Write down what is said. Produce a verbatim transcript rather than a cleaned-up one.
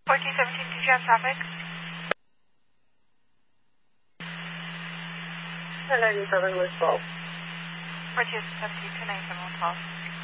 fourteen seventeen, did you have traffic? ten ninety-seven was twelve. fourteen seventeen, ten ninety-seven, twelve.